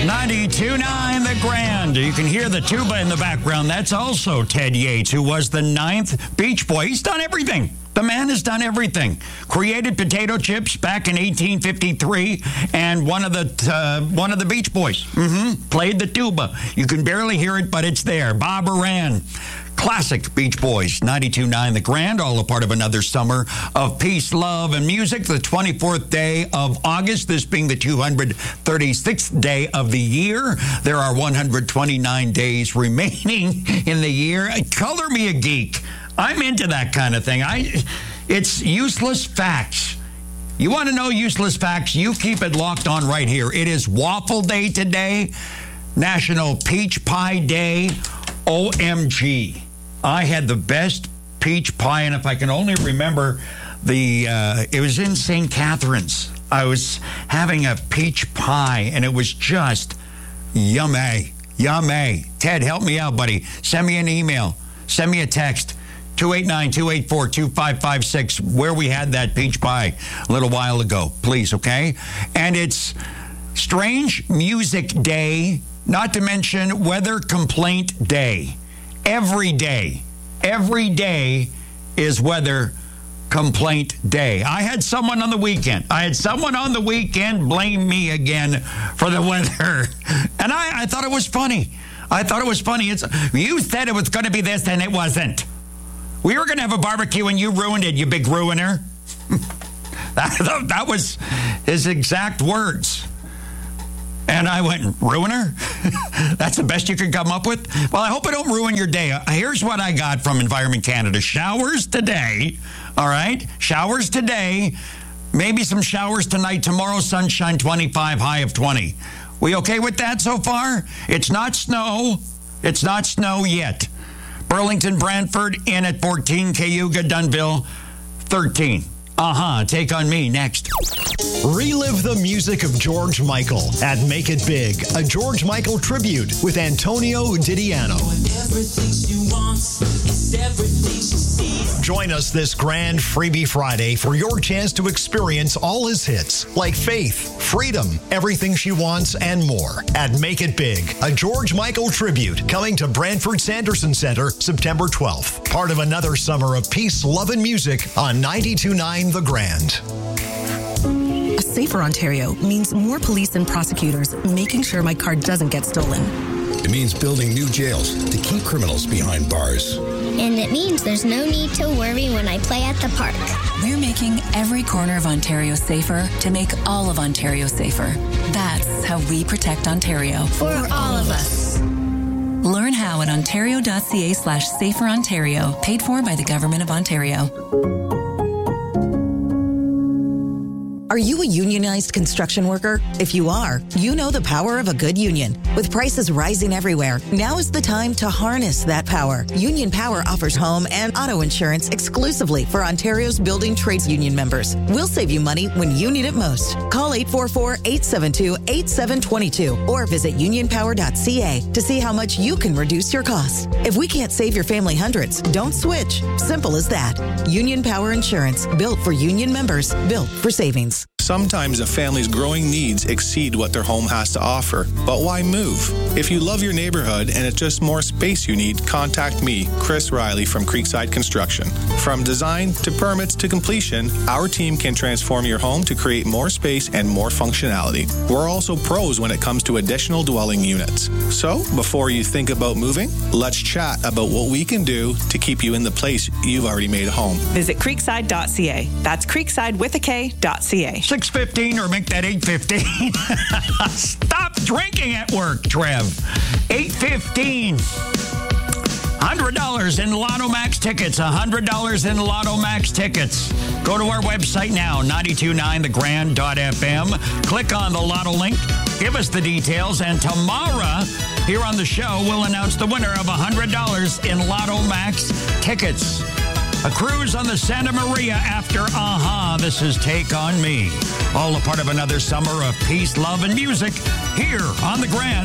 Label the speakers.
Speaker 1: 92.9 The Grand. You can hear the tuba in the background. That's also Ted Yates, who was the 9th Beach Boy. He's done everything. The man has done everything. Created potato chips back in 1853, and one of the Beach Boys. Played the tuba. You can barely hear it, but it's there. Bob Moran. Classic Beach Boys, 92.9 The Grand, all a part of another summer of peace, love, and music. The 24th day of August, this being the 236th day of the year. There are 129 days remaining in the year. Color me a geek. I'm into that kind of thing. It's useless facts. You want to know useless facts? You keep it locked on right here. It is Waffle Day today, National Peach Pie Day. OMG. I had the best peach pie, and if I can only remember it was in St. Catharines. I was having a peach pie, and it was just yummy. Yummy. Ted, help me out, buddy. Send me an email. Send me a text. 289-284-2556, where we had that peach pie a little while ago, please, okay? And it's Strange Music Day, not to mention Weather Complaint Day. Every day is Weather Complaint Day. I had someone on the weekend blame me again for the weather. And I thought it was funny. You said it was going to be this, and it wasn't. We were going to have a barbecue, and you ruined it, you big ruiner. That was his exact words. And I went, ruiner? That's the best you could come up with? Well, I hope I don't ruin your day. Here's what I got from Environment Canada. Showers today, all right? Showers today, maybe some showers tonight. Tomorrow, sunshine, 25, high of 20. We okay with that so far? It's not snow. It's not snow yet. Burlington, Brantford, in at 14. Cayuga, Dunnville, 13. Take on me next.
Speaker 2: Relive the music of George Michael at Make It Big, a George Michael tribute with Antonio Didiano. Join us this grand Freebie Friday for your chance to experience all his hits like Faith, Freedom, Everything She Wants, and more at Make It Big, a George Michael tribute coming to Brantford Sanderson Center September 12th. Part of another summer of peace, love, and music on 92.9 The Grand.
Speaker 3: A safer Ontario means more police and prosecutors making sure my car doesn't get stolen.
Speaker 4: It means building new jails to keep criminals behind bars.
Speaker 5: And it means there's no need to worry when I play at the park.
Speaker 6: We're making every corner of Ontario safer to make all of Ontario safer. That's how we protect Ontario.
Speaker 5: For all of us.
Speaker 6: Learn how at ontario.ca/saferontario, paid for by the Government of Ontario.
Speaker 3: Are you a unionized construction worker? If you are, you know the power of a good union. With prices rising everywhere, now is the time to harness that power. Union Power offers home and auto insurance exclusively for Ontario's building trades union members. We'll save you money when you need it most. Call 844-872-8722 or visit unionpower.ca to see how much you can reduce your costs. If we can't save your family hundreds, don't switch. Simple as that. Union Power Insurance, built for union members, built for savings.
Speaker 7: Sometimes a family's growing needs exceed what their home has to offer. But why move? If you love your neighborhood and it's just more space you need, contact me, Chris Riley from Creekside Construction. From design to permits to completion, our team can transform your home to create more space and more functionality. We're also pros when it comes to additional dwelling units. So, before you think about moving, let's chat about what we can do to keep you in the place you've already made a home.
Speaker 8: Visit creekside.ca. That's creekside with a K.ca.
Speaker 1: 6:15 or make that 8:15. Stop drinking at work, Trev. 8:15. $100 in Lotto Max tickets. $100 in Lotto Max tickets. Go to our website now, 929thegrand.fm. Click on the Lotto link. Give us the details. And tomorrow, here on the show, we'll announce the winner of $100 in Lotto Max tickets. A cruise on the Santa Maria after This is Take On Me. All a part of another summer of peace, love, and music here on The Grand.